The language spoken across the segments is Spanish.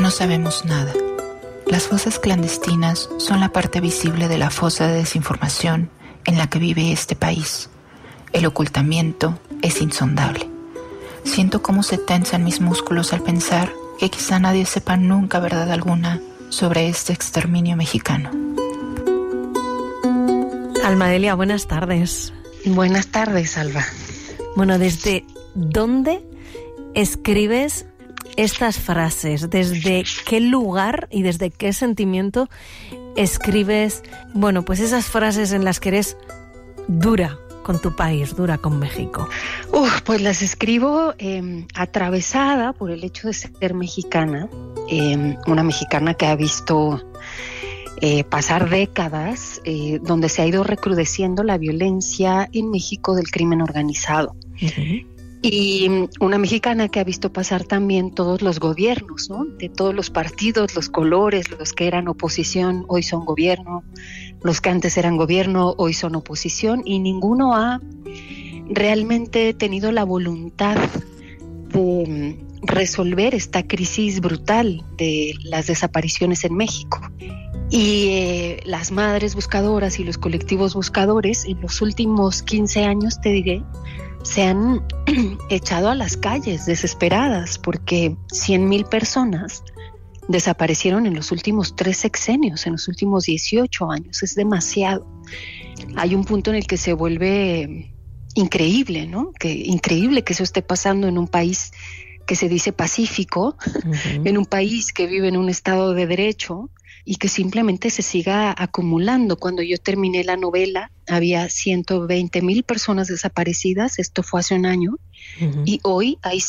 No sabemos nada. Las fosas clandestinas son la parte visible de la fosa de desinformación en la que vive este país. El ocultamiento es insondable. Siento cómo se tensan mis músculos al pensar que quizá nadie sepa nunca verdad alguna sobre este exterminio mexicano. Almadelia, buenas tardes. Buenas tardes, Alba. Bueno, ¿desde dónde escribes estas frases? ¿Desde qué lugar y desde qué sentimiento escribes, bueno, pues esas frases en las que eres dura con tu país, dura con México? Pues las escribo atravesada por el hecho de ser mexicana, una mexicana que ha visto pasar décadas donde se ha ido recrudeciendo la violencia en México del crimen organizado. Uh-huh. Y una mexicana que ha visto pasar también todos los gobiernos, ¿no? De todos los partidos, los colores, los que eran oposición hoy son gobierno, los que antes eran gobierno hoy son oposición, y ninguno ha realmente tenido la voluntad de resolver esta crisis brutal de las desapariciones en México. Y las madres buscadoras y los colectivos buscadores en los últimos 15 años, te diré, se han echado a las calles desesperadas porque 100,000 personas desaparecieron en los últimos 3 sexenios, en los últimos 18 años. Es demasiado. Hay un punto en el que se vuelve increíble, ¿no? Increíble que eso esté pasando en un país que se dice pacífico, uh-huh. En un país que vive en un estado de derecho, y que simplemente se siga acumulando. Cuando yo terminé la novela, había 120,000 personas desaparecidas, esto fue hace un año, uh-huh. Y hoy hay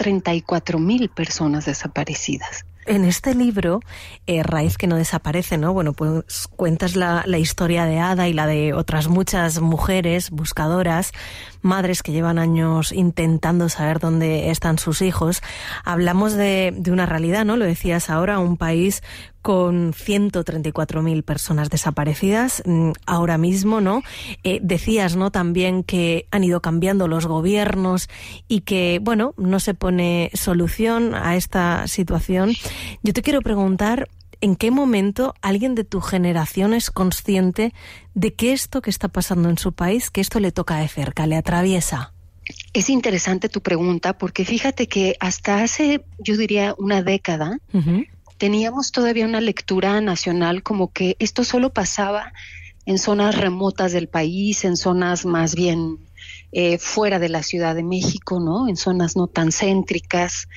134,000 personas desaparecidas. En este libro, Raíz que no desaparece, ¿no? Bueno, pues cuentas la historia de Ada y la de otras muchas mujeres buscadoras, madres que llevan años intentando saber dónde están sus hijos. Hablamos de una realidad, ¿no? Lo decías ahora, un país con 134,000 personas desaparecidas ahora mismo, ¿no? Decías, ¿no? También que han ido cambiando los gobiernos y que, bueno, no se pone solución a esta situación. Yo te quiero preguntar, ¿en qué momento alguien de tu generación es consciente de que esto que está pasando en su país, que esto le toca de cerca, le atraviesa? Es interesante tu pregunta porque fíjate que hasta hace, yo diría, una década, uh-huh. Teníamos todavía una lectura nacional como que esto solo pasaba en zonas remotas del país, en zonas más bien fuera de la Ciudad de México, ¿no? En zonas no tan céntricas,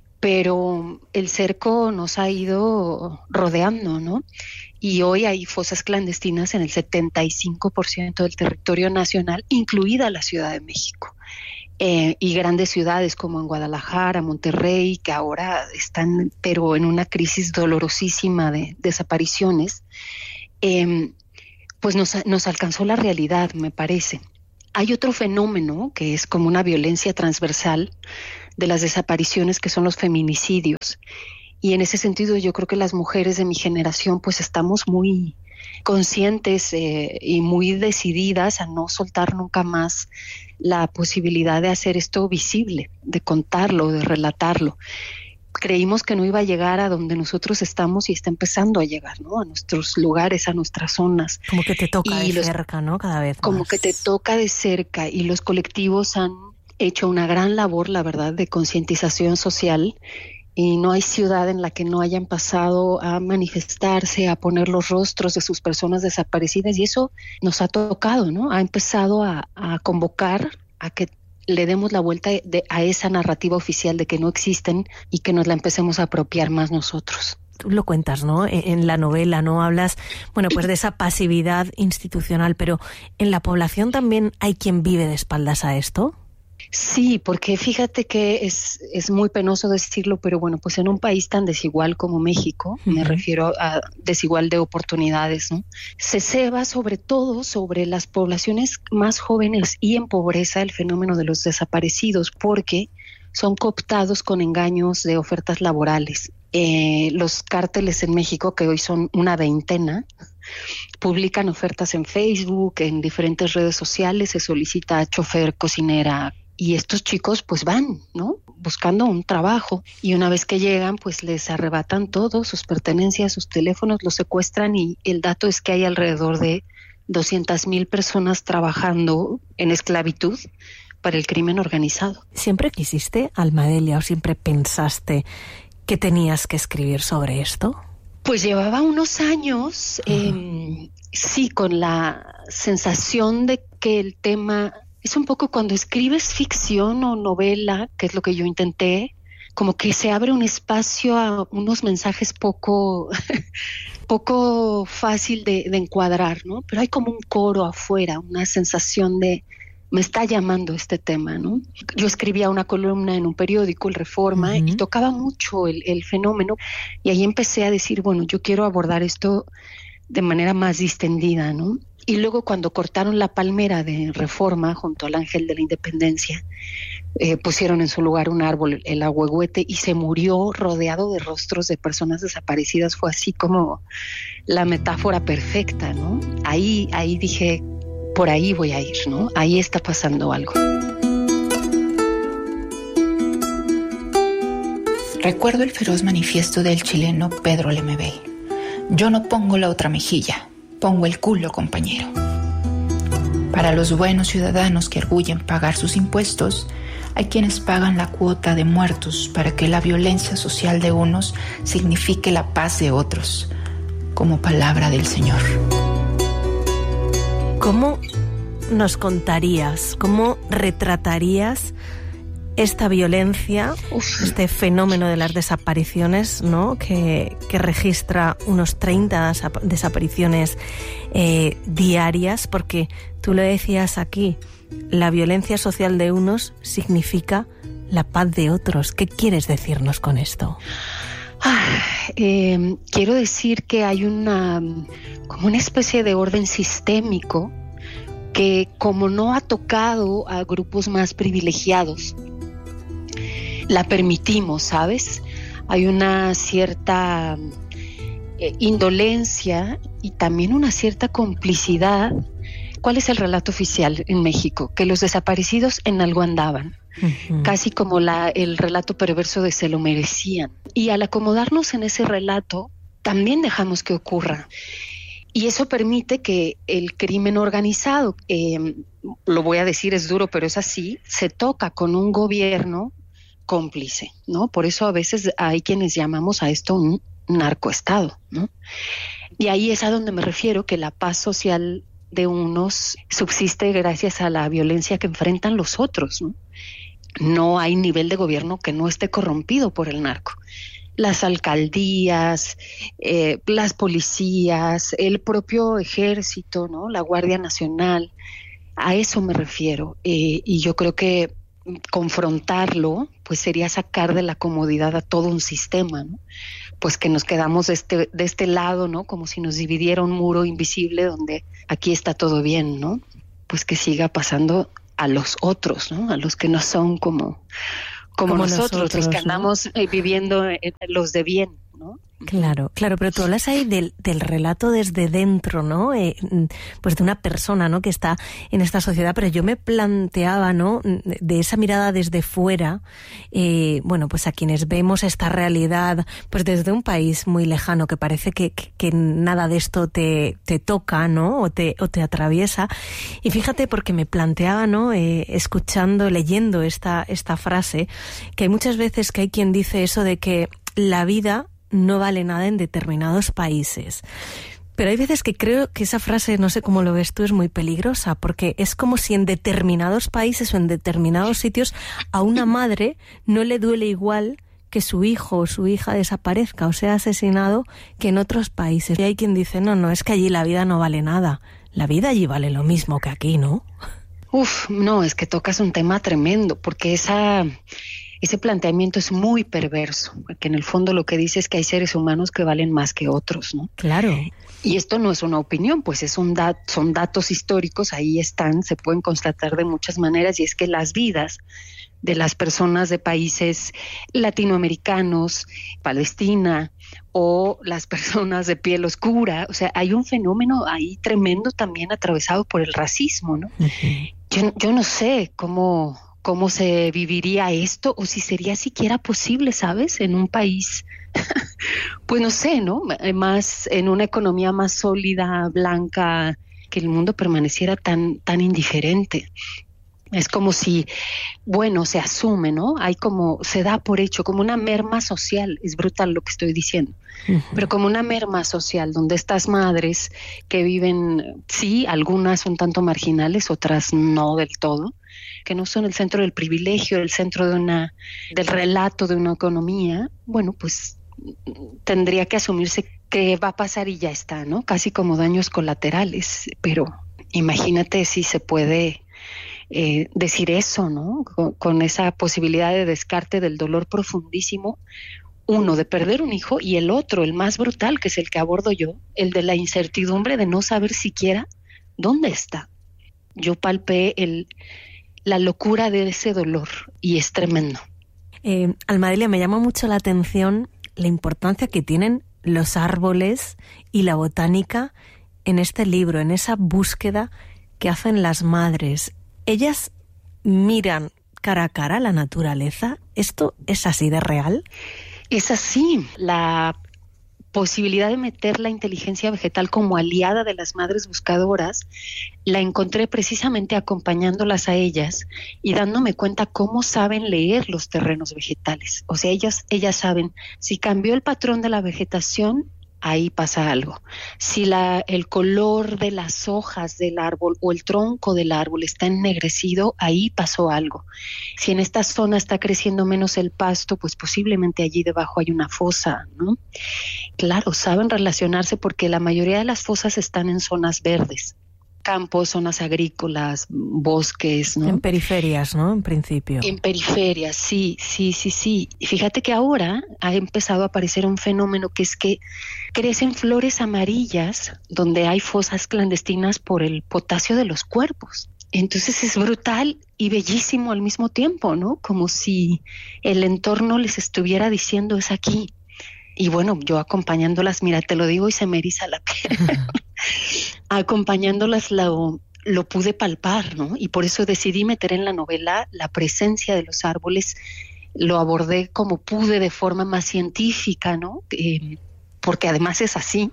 pero el cerco nos ha ido rodeando, ¿no? Y hoy hay fosas clandestinas en el 75% del territorio nacional, incluida la Ciudad de México. Y grandes ciudades como en Guadalajara, Monterrey, que ahora están pero en una crisis dolorosísima de desapariciones, pues nos alcanzó la realidad, me parece. Hay otro fenómeno que es como una violencia transversal de las desapariciones, que son los feminicidios. Y en ese sentido yo creo que las mujeres de mi generación pues estamos muy conscientes y muy decididas a no soltar nunca más la posibilidad de hacer esto visible, de contarlo, de relatarlo. Creímos que no iba a llegar a donde nosotros estamos y está empezando a llegar, ¿no? A nuestros lugares, a nuestras zonas. Como que te toca de cerca, ¿no? Cada vez más. Como que te toca de cerca, y los colectivos han hecho una gran labor, la verdad, de concientización social. Y no hay ciudad en la que no hayan pasado a manifestarse, a poner los rostros de sus personas desaparecidas, y eso nos ha tocado, ¿no? Ha empezado a convocar a que le demos la vuelta a esa narrativa oficial de que no existen y que nos la empecemos a apropiar más nosotros. Tú lo cuentas, ¿no? En la novela, ¿no? Hablas, bueno, pues de esa pasividad institucional, pero ¿en la población también hay quien vive de espaldas a esto? Sí, porque fíjate que es muy penoso decirlo, pero bueno, pues en un país tan desigual como México, uh-huh. Me refiero a desigual de oportunidades, ¿no? Se ceba sobre todo sobre las poblaciones más jóvenes y en pobreza el fenómeno de los desaparecidos, porque son cooptados con engaños de ofertas laborales. Los cárteles en México, que hoy son una veintena, publican ofertas en Facebook, en diferentes redes sociales, se solicita chofer, cocinera, y estos chicos pues van, ¿no?, buscando un trabajo, y una vez que llegan pues les arrebatan todo, sus pertenencias, sus teléfonos, los secuestran, y el dato es que hay alrededor de 200,000 personas trabajando en esclavitud para el crimen organizado. ¿Siempre quisiste, Almadelia, o siempre pensaste que tenías que escribir sobre esto? Pues llevaba unos años, sí, con la sensación de que el tema es un poco cuando escribes ficción o novela, que es lo que yo intenté, como que se abre un espacio a unos mensajes poco fácil de encuadrar, ¿no? Pero hay como un coro afuera, una sensación de me está llamando este tema, ¿no? Yo escribía una columna en un periódico, el Reforma, y tocaba mucho el fenómeno, y ahí empecé a decir, bueno, yo quiero abordar esto de manera más distendida, ¿no? Y luego cuando cortaron la palmera de Reforma junto al Ángel de la Independencia, pusieron en su lugar un árbol, el ahuehuete, y se murió rodeado de rostros de personas desaparecidas. Fue así como la metáfora perfecta, ¿no? Ahí dije, por ahí voy a ir, ¿no? Ahí está pasando algo. Recuerdo el feroz manifiesto del chileno Pedro Lemebel. Yo no pongo la otra mejilla, pongo el culo, compañero. Para los buenos ciudadanos que arguyen pagar sus impuestos, hay quienes pagan la cuota de muertos para que la violencia social de unos signifique la paz de otros, como palabra del Señor. ¿Cómo nos contarías, cómo retratarías esta violencia, este fenómeno de las desapariciones, ¿no?, que registra unos 30 desapariciones diarias? Porque tú lo decías aquí, la violencia social de unos significa la paz de otros. ¿Qué quieres decirnos con esto? Quiero decir que hay como una especie de orden sistémico que, como no ha tocado a grupos más privilegiados, la permitimos, ¿sabes? Hay una cierta indolencia y también una cierta complicidad. ¿Cuál es el relato oficial en México? Que los desaparecidos en algo andaban. Casi como el relato perverso de se lo merecían. Y al acomodarnos en ese relato, también dejamos que ocurra. Y eso permite que el crimen organizado, lo voy a decir, es duro, pero es así, se toca con un gobierno cómplice, ¿no? Por eso a veces hay quienes llamamos a esto un narcoestado, ¿no? Y ahí es a donde me refiero, que la paz social de unos subsiste gracias a la violencia que enfrentan los otros, ¿no? No hay nivel de gobierno que no esté corrompido por el narco. Las alcaldías, las policías, el propio ejército, ¿no?, la Guardia Nacional, a eso me refiero. Y yo creo que confrontarlo pues sería sacar de la comodidad a todo un sistema, ¿no? Pues que nos quedamos de este lado, ¿no?, como si nos dividiera un muro invisible donde aquí está todo bien, ¿no? Pues que siga pasando a los otros, ¿no?, a los que no son como nosotros, los que andamos, ¿no?, viviendo los de bien, ¿no? Claro, pero tú hablas ahí del relato desde dentro, ¿no? Pues de una persona, ¿no?, que está en esta sociedad, pero yo me planteaba, ¿no?, de esa mirada desde fuera, bueno, pues a quienes vemos esta realidad, pues desde un país muy lejano, que parece que nada de esto te toca, ¿no?, o te atraviesa. Y fíjate, porque me planteaba, ¿no?, escuchando, leyendo esta frase, que hay muchas veces que hay quien dice eso de que la vida no vale nada en determinados países. Pero hay veces que creo que esa frase, no sé cómo lo ves tú, es muy peligrosa, porque es como si en determinados países o en determinados sitios a una madre no le duele igual que su hijo o su hija desaparezca o sea asesinado que en otros países. Y hay quien dice, no, es que allí la vida no vale nada. La vida allí vale lo mismo que aquí, ¿no? No, es que tocas un tema tremendo, porque ese planteamiento es muy perverso, porque en el fondo lo que dice es que hay seres humanos que valen más que otros, ¿no? Claro. Y esto no es una opinión, pues son datos históricos, ahí están, se pueden constatar de muchas maneras, y es que las vidas de las personas de países latinoamericanos, Palestina, o las personas de piel oscura, o sea, hay un fenómeno ahí tremendo también atravesado por el racismo, ¿no? Uh-huh. Yo no sé cómo cómo se viviría esto o si sería siquiera posible, ¿sabes? En un país, pues no sé, ¿no? Más, en una economía más sólida, blanca, que el mundo permaneciera tan indiferente. Es como si, bueno, se asume, ¿no? Hay como, se da por hecho, como una merma social, es brutal lo que estoy diciendo, pero como una merma social, donde estas madres que viven, sí, algunas un tanto marginales, otras no del todo, que no son el centro del privilegio, el centro del relato de una economía, bueno, pues tendría que asumirse que va a pasar y ya está, ¿no? Casi como daños colaterales, pero imagínate si se puede decir eso, ¿no? Con esa posibilidad de descarte del dolor profundísimo, uno, de perder un hijo, y el otro, el más brutal, que es el que abordo yo, el de la incertidumbre de no saber siquiera dónde está. Yo palpé la locura de ese dolor y es tremendo. Almadelia, me llama mucho la atención la importancia que tienen los árboles y la botánica en este libro, en esa búsqueda que hacen las madres. ¿Ellas miran cara a cara la naturaleza? ¿Esto es así de real? Es así. La posibilidad de meter la inteligencia vegetal como aliada de las madres buscadoras la encontré precisamente acompañándolas a ellas y dándome cuenta cómo saben leer los terrenos vegetales. O sea, ellas saben, si cambió el patrón de la vegetación, ahí pasa algo. Si el color de las hojas del árbol o el tronco del árbol está ennegrecido, ahí pasó algo. Si en esta zona está creciendo menos el pasto, pues posiblemente allí debajo hay una fosa, ¿no? Claro, saben relacionarse porque la mayoría de las fosas están en zonas verdes. Campos, zonas agrícolas, bosques, ¿no? En periferias, ¿no? En principio. En periferias, sí. Y fíjate que ahora ha empezado a aparecer un fenómeno que es que crecen flores amarillas donde hay fosas clandestinas por el potasio de los cuerpos. Entonces es brutal y bellísimo al mismo tiempo, ¿no? Como si el entorno les estuviera diciendo es aquí. Y bueno, yo acompañándolas, mira, te lo digo y se me eriza la piel. Acompañándolas lo pude palpar, ¿no? Y por eso decidí meter en la novela la presencia de los árboles. Lo abordé como pude de forma más científica, ¿no? Porque además es así.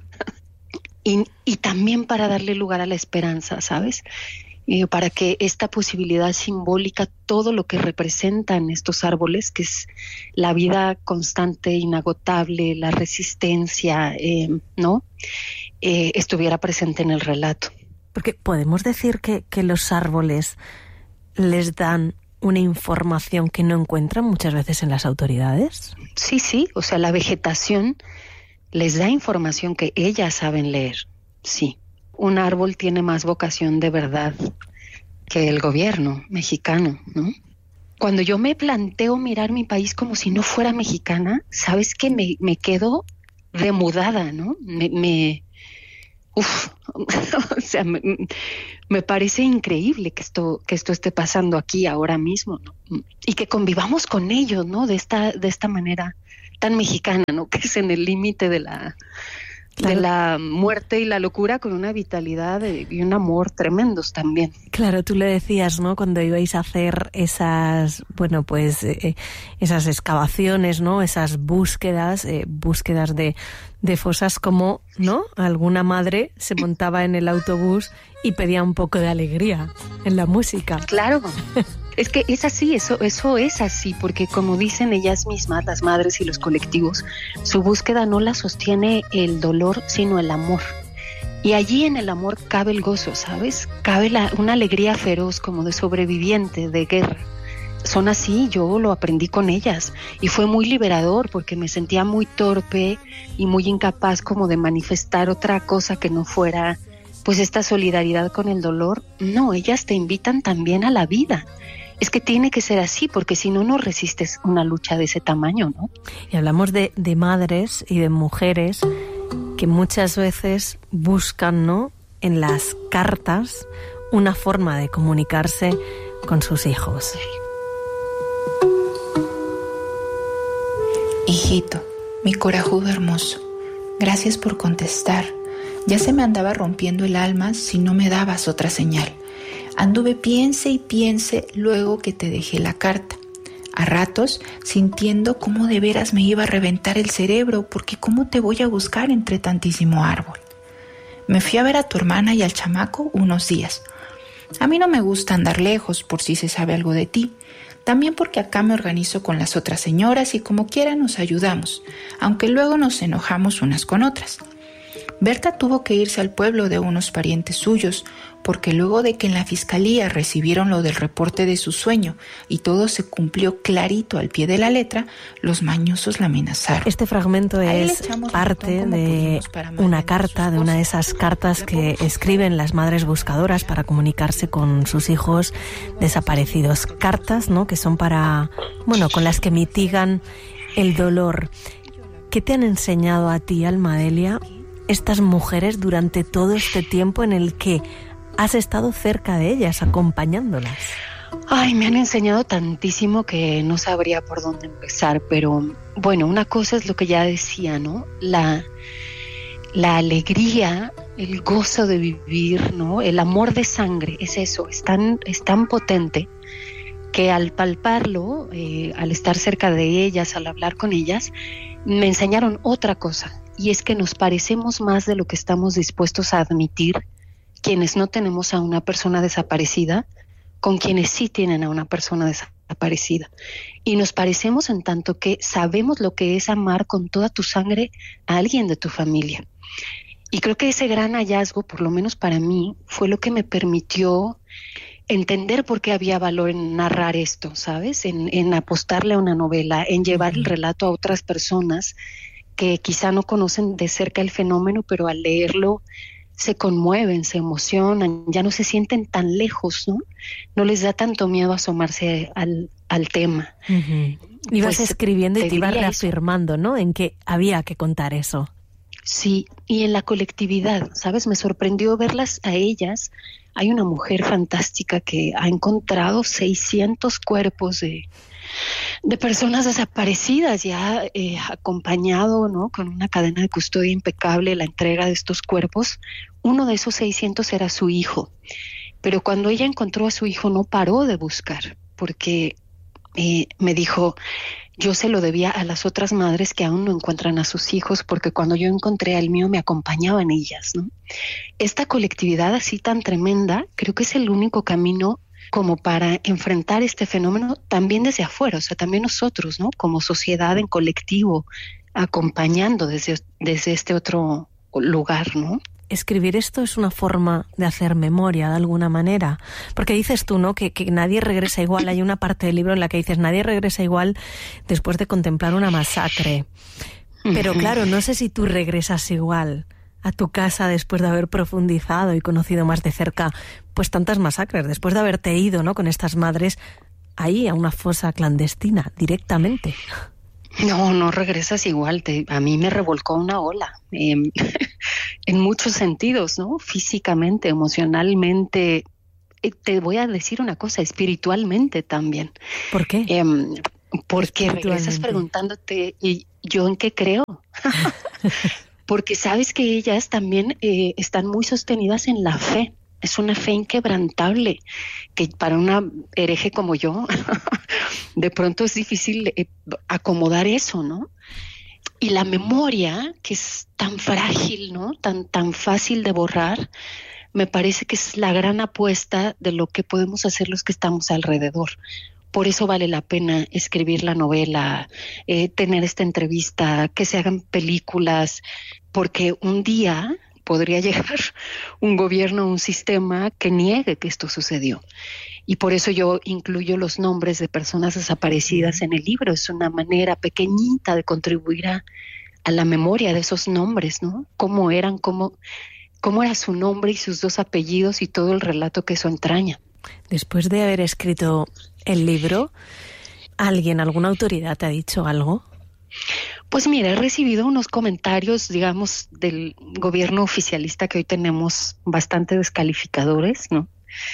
Y también para darle lugar a la esperanza, ¿sabes? Para que esta posibilidad simbólica, todo lo que representan estos árboles, que es la vida constante, inagotable, la resistencia, ¿no? Estuviera presente en el relato. Porque podemos decir que los árboles les dan una información que no encuentran muchas veces en las autoridades. Sí, o sea, la vegetación les da información que ellas saben leer, sí. Un árbol tiene más vocación de verdad que el gobierno mexicano, ¿no? Cuando yo me planteo mirar mi país como si no fuera mexicana, sabes que me quedo demudada, ¿no? O sea, me parece increíble que esto esté pasando aquí ahora mismo, ¿no? Y que convivamos con ellos, ¿no? De esta manera tan mexicana, ¿no? Que es en el límite de la muerte y la locura, con una vitalidad y un amor tremendos también. Claro, tú le decías, ¿no? Cuando ibais a hacer esas, bueno, pues esas excavaciones, ¿no? Esas búsquedas de fosas, como, ¿no? Alguna madre se montaba en el autobús y pedía un poco de alegría en la música. Claro. Es que es así, eso es así, porque como dicen ellas mismas, las madres y los colectivos, su búsqueda no la sostiene el dolor, sino el amor. Y allí en el amor cabe el gozo, ¿sabes? Cabe una alegría feroz, como de sobreviviente, de guerra. Son así, yo lo aprendí con ellas y fue muy liberador porque me sentía muy torpe y muy incapaz como de manifestar otra cosa que no fuera pues esta solidaridad con el dolor. No, ellas te invitan también a la vida. Es que tiene que ser así, porque si no, no resistes una lucha de ese tamaño, ¿no? Y hablamos de madres y de mujeres que muchas veces buscan, ¿no?, en las cartas una forma de comunicarse con sus hijos. Hijito, mi corajudo hermoso, gracias por contestar. Ya se me andaba rompiendo el alma si no me dabas otra señal. Anduve piense y piense luego que te dejé la carta. A ratos sintiendo cómo de veras me iba a reventar el cerebro, porque ¿cómo te voy a buscar entre tantísimo árbol? Me fui a ver a tu hermana y al chamaco unos días. A mí no me gusta andar lejos por si se sabe algo de ti. También porque acá me organizo con las otras señoras y como quiera nos ayudamos, aunque luego nos enojamos unas con otras. Berta tuvo que irse al pueblo de unos parientes suyos, porque luego de que en la fiscalía recibieron lo del reporte de su sueño y todo se cumplió clarito al pie de la letra, los mañosos la amenazaron. Este fragmento es parte de una carta, de una de esas cartas que escriben las madres buscadoras para comunicarse con sus hijos desaparecidos. Cartas, ¿no?, que son para, con las que mitigan el dolor. ¿Qué te han enseñado a ti, Almadelia, estas mujeres durante todo este tiempo en el que has estado cerca de ellas, acompañándolas? Ay, me han enseñado tantísimo que no sabría por dónde empezar, pero bueno, una cosa es lo que ya decía, ¿no? La alegría, el gozo de vivir, ¿no? El amor de sangre, es eso, es tan potente que al palparlo, al estar cerca de ellas, al hablar con ellas, me enseñaron otra cosa. Y es que nos parecemos más de lo que estamos dispuestos a admitir quienes no tenemos a una persona desaparecida con quienes sí tienen a una persona desaparecida. Y nos parecemos en tanto que sabemos lo que es amar con toda tu sangre a alguien de tu familia. Y creo que ese gran hallazgo, por lo menos para mí, fue lo que me permitió entender por qué había valor en narrar esto, ¿sabes? En apostarle a una novela, en llevar el relato a otras personas que quizá no conocen de cerca el fenómeno, pero al leerlo se conmueven, se emocionan, ya no se sienten tan lejos, ¿no? No les da tanto miedo asomarse al tema. Uh-huh. Ibas escribiendo y te ibas reafirmando, ¿no?, en que había que contar eso. Sí, y en la colectividad, ¿sabes? Me sorprendió verlas a ellas. Hay una mujer fantástica que ha encontrado 600 cuerpos de personas desaparecidas y ha acompañado, ¿no?, con una cadena de custodia impecable la entrega de estos cuerpos. Uno de esos 600 era su hijo, pero cuando ella encontró a su hijo no paró de buscar, porque me dijo, yo se lo debía a las otras madres que aún no encuentran a sus hijos, porque cuando yo encontré al mío me acompañaban ellas, ¿no? Esta colectividad así tan tremenda, creo que es el único camino como para enfrentar este fenómeno también desde afuera, o sea, también nosotros, ¿no?, como sociedad en colectivo, acompañando desde este otro lugar, ¿no? Escribir esto es una forma de hacer memoria de alguna manera, porque dices tú, ¿no?, que nadie regresa igual. Hay una parte del libro en la que dices nadie regresa igual después de contemplar una masacre, pero claro, no sé si tú regresas igual a tu casa después de haber profundizado y conocido más de cerca pues tantas masacres, después de haberte ido, ¿no?, con estas madres ahí a una fosa clandestina directamente. No regresas igual. A mí me revolcó una ola en muchos sentidos, ¿no? Físicamente, emocionalmente. Te voy a decir una cosa, espiritualmente también. ¿Por qué? Porque regresas preguntándote, ¿y yo en qué creo? Porque sabes que ellas también están muy sostenidas en la fe. Es una fe inquebrantable, que para una hereje como yo, de pronto es difícil acomodar eso, ¿no? Y la memoria, que es tan frágil, ¿no?, tan fácil de borrar, me parece que es la gran apuesta de lo que podemos hacer los que estamos alrededor. Por eso vale la pena escribir la novela, tener esta entrevista, que se hagan películas, porque un día podría llegar un gobierno, un sistema que niegue que esto sucedió. Y por eso yo incluyo los nombres de personas desaparecidas en el libro. Es una manera pequeñita de contribuir a la memoria de esos nombres, ¿no? Cómo eran, cómo era su nombre y sus dos apellidos y todo el relato que eso entraña. Después de haber escrito el libro, ¿alguna autoridad te ha dicho algo? Pues mira, he recibido unos comentarios, digamos, del gobierno oficialista que hoy tenemos bastante descalificadores, ¿no?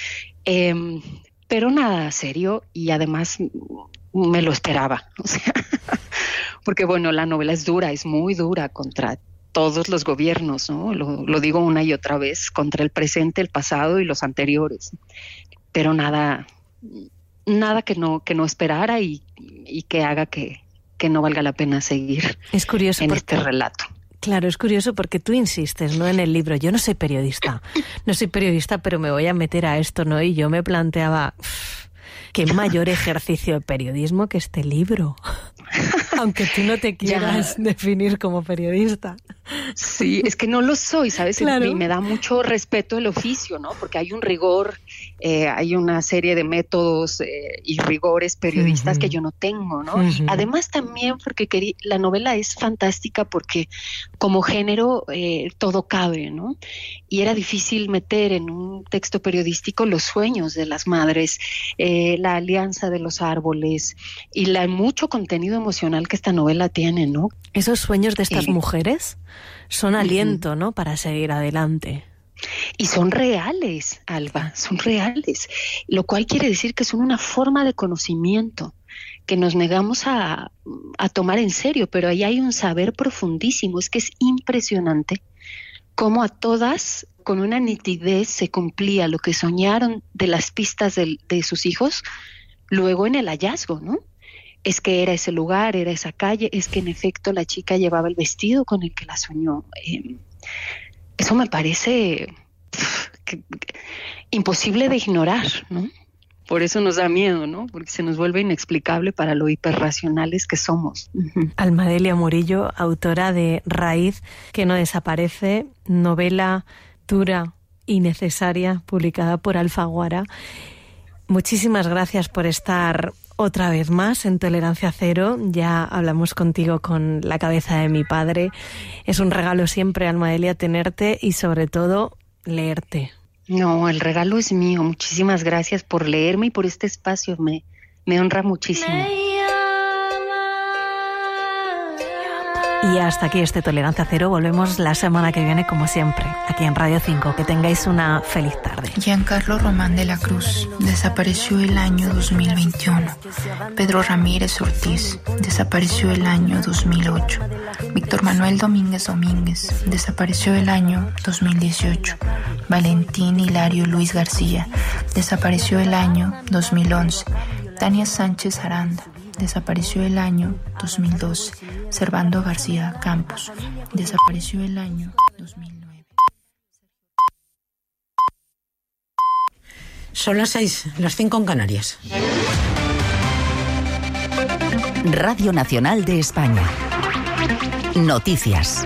Pero nada serio, y además me lo esperaba, o sea, porque bueno, la novela es dura, es muy dura contra todos los gobiernos, ¿no? Lo digo una y otra vez, contra el presente, el pasado y los anteriores. Pero nada que no esperara y que haga que no valga la pena seguir en este relato. Claro, es curioso porque tú insistes, ¿no?, en el libro. Yo no soy periodista, pero me voy a meter a esto, ¿no? Y yo me planteaba, qué mayor ejercicio de periodismo que este libro. Aunque tú no te quieras definir como periodista. Sí, es que no lo soy, ¿sabes? Claro. Y me da mucho respeto el oficio, ¿no? Porque hay un rigor, hay una serie de métodos y rigores periodistas que yo no tengo, ¿no? Y además también porque la novela es fantástica porque como género todo cabe, ¿no? Y era difícil meter en un texto periodístico los sueños de las madres, la alianza de los árboles y mucho contenido emocional que esta novela tiene, ¿no? Esos sueños de estas mujeres son aliento, ¿no?, para seguir adelante. Y son reales, Alba, son reales, lo cual quiere decir que son una forma de conocimiento que nos negamos a tomar en serio, pero ahí hay un saber profundísimo. Es que es impresionante cómo a todas, con una nitidez, se cumplía lo que soñaron de las pistas de sus hijos, luego en el hallazgo, ¿no? Es que era ese lugar, era esa calle, es que en efecto la chica llevaba el vestido con el que la soñó. Eso me parece imposible de ignorar, ¿no? Por eso nos da miedo, ¿no? Porque se nos vuelve inexplicable para lo hiperracionales que somos. Almadelia Murillo, autora de Raíz, que no desaparece, novela dura y necesaria, publicada por Alfaguara. Muchísimas gracias por estar otra vez más en Tolerancia Cero. Ya hablamos contigo con La cabeza de mi padre. Es un regalo siempre, Almadelia, tenerte y sobre todo leerte. No, el regalo es mío. Muchísimas gracias por leerme y por este espacio. Me honra muchísimo. Y hasta aquí este Tolerancia Cero. Volvemos la semana que viene, como siempre, aquí en Radio 5. Que tengáis una feliz tarde. Giancarlo Román de la Cruz desapareció el año 2021. Pedro Ramírez Ortiz desapareció el año 2008. Víctor Manuel Domínguez desapareció el año 2018. Valentín Hilario Luis García desapareció el año 2011. Tania Sánchez Aranda desapareció el año 2012. Servando García Campos desapareció el año 2009. Son las 6, las 5 en Canarias. Radio Nacional de España. Noticias.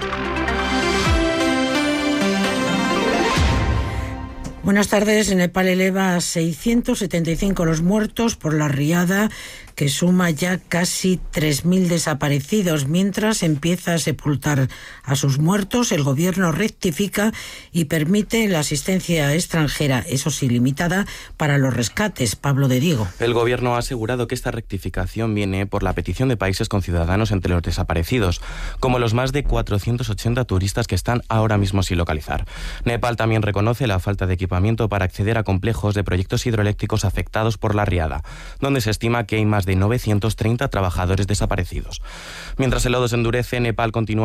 Buenas tardes. Nepal eleva a 675 los muertos por la riada, que suma ya casi 3.000 desaparecidos. Mientras empieza a sepultar a sus muertos, el gobierno rectifica y permite la asistencia extranjera, eso sí, limitada, para los rescates. Pablo de Diego. El gobierno ha asegurado que esta rectificación viene por la petición de países con ciudadanos entre los desaparecidos, como los más de 480 turistas que están ahora mismo sin localizar. Nepal también reconoce la falta de equipamiento para acceder a complejos de proyectos hidroeléctricos afectados por la riada, donde se estima que hay más de 930 trabajadores desaparecidos. Mientras el lodo se endurece, Nepal continúa